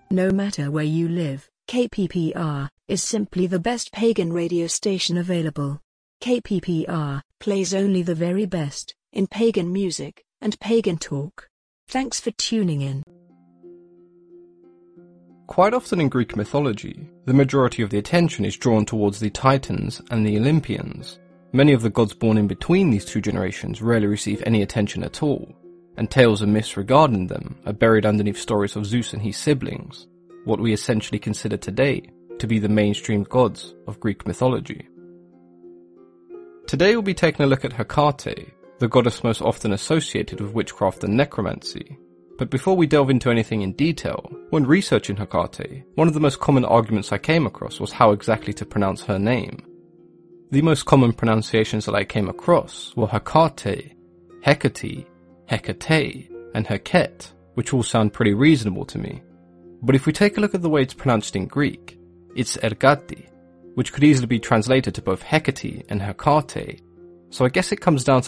No matter where you live, KPPR is simply the best pagan radio station available. KPPR plays only the very best in pagan music and pagan talk. Thanks for tuning in. Quite often in Greek mythology, the majority of the attention is drawn towards the Titans and the Olympians. Many of the gods born in between these two generations rarely receive any attention at all, and tales and myths regarding them are buried underneath stories of Zeus and his siblings, what we essentially consider today to be the mainstream gods of Greek mythology. Today we'll be taking a look at Hecate, the goddess most often associated with witchcraft and necromancy. But before we delve into anything in detail, when researching Hecate, one of the most common arguments I came across was how exactly to pronounce her name. The most common pronunciations that I came across were Hecate, Hecate, Hecate, and Heket, which all sound pretty reasonable to me. But if we take a look at the way it's pronounced in Greek, it's Ergati, which could easily be translated to both Hecate and Hecate, so I guess it comes down to